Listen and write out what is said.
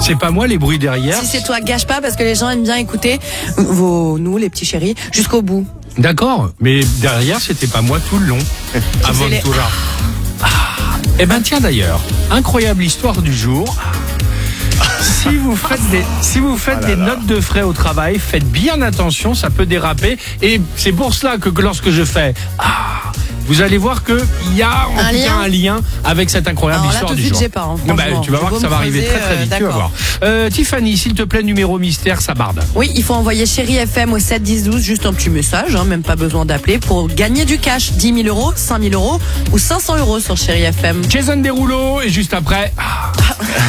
c'est pas moi les bruits derrière. Si c'est toi, gâche pas parce que les gens aiment bien écouter nous, les petits chéris, jusqu'au bout. D'accord, mais derrière, c'était pas moi tout le long. Aventura. Eh ben tiens d'ailleurs, incroyable histoire du jour. Si vous faites des notes de frais au travail, faites bien attention, ça peut déraper. Et c'est pour cela que lorsque je fais vous allez voir qu'il y a un lien avec cette incroyable histoire du jour. J'ai pas, Tu vas voir que ça va arriver très vite. Tu vas voir. Tiffany, s'il te plaît, numéro mystère, ça barde. Oui, il faut envoyer Chéri FM au 7 10 12, juste un petit message, même pas besoin d'appeler, pour gagner du cash, 10 000 euros, 5 000 euros ou 500 euros sur Chéri FM. Jason Derulo et juste après...